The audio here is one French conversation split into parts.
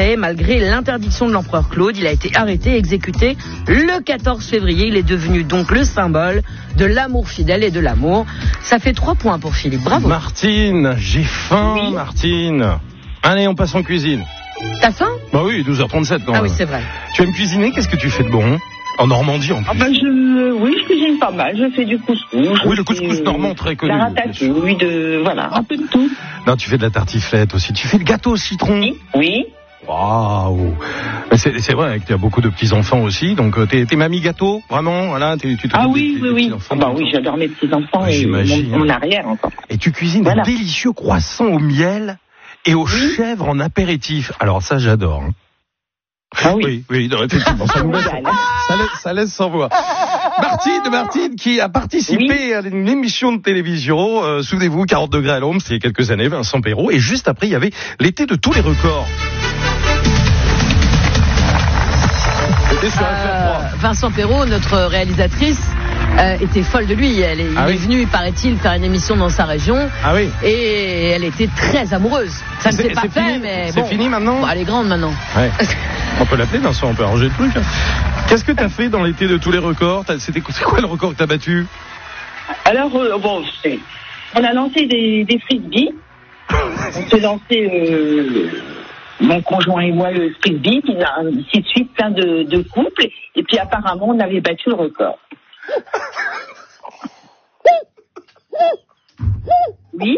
mais malgré l'interdiction de l'empereur Claude, il a été arrêté et exécuté le 14 février. Il est devenu donc le symbole de l'amour fidèle et de l'amour. Ça fait 3 points pour Philippe, bravo. Martine, j'ai faim, oui. Martine. Allez, on passe en cuisine. T'as faim ? Bah oui, 12h37 quand même. Ah oui, c'est vrai. Tu aimes cuisiner ? Qu'est-ce que tu fais de bon ? En Normandie en plus. Je cuisine pas mal. Je fais du couscous. Oui, le couscous normand très connu. La ratatouille, voilà, un peu de tout. Non, tu fais de la tartiflette aussi. Tu fais le gâteau au citron ? Oui. Waouh. C'est vrai que tu as beaucoup de petits-enfants aussi, donc t'es mamie gâteau, vraiment, voilà, tu Ah oui. Oui, j'adore mes petits-enfants et mon arrière encore. Et tu cuisines des délicieux croissants au miel et aux chèvres en apéritif. Alors ça, j'adore. Hein. Ah oui. Oui, non, effectivement, ça laisse sans voix. Martine qui a participé à une émission de télévision, souvenez-vous, 40 degrés à l'ombre, c'était il y a quelques années, Vincent Perrault, et juste après, il y avait l'été de tous les records. C'était sur FR3. Vincent Perrault, notre réalisatrice, était folle de lui. Il est venu, paraît-il, faire une émission dans sa région. Ah oui. Et elle était très amoureuse. Ça ne s'est pas fait, fini, mais c'est fini maintenant. Elle est grande maintenant. Ouais. On peut l'appeler Vincent, on peut arranger le truc. Qu'est-ce que t'as fait dans l'été de tous les records ? C'est quoi le record que t'as battu ? Alors, on a lancé des frisbees. On s'est lancé, mon conjoint et moi, le frisbee, puis ainsi de suite, plein de couples. Et puis apparemment, on avait battu le record. Oui.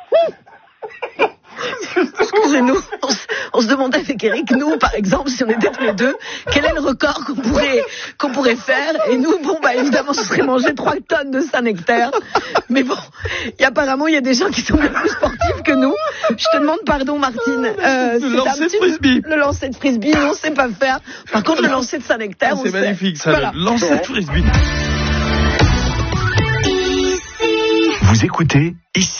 Excusez-nous, on se demandait avec Eric, nous par exemple, si on était tous les deux, quel est le record qu'on pourrait faire. Et nous, évidemment, ce serait manger 3 tonnes de Saint-Nectaire. Mais bon, apparemment, il y a des gens qui sont bien plus sportifs que nous. Je te demande pardon, Martine. Le lancer de frisbee. Le lancer de frisbee, nous, on sait pas faire. Par contre, le lancer de Saint-Nectaire, on sait. C'est magnifique, ça, le lancer de frisbee. Vous écoutez ici.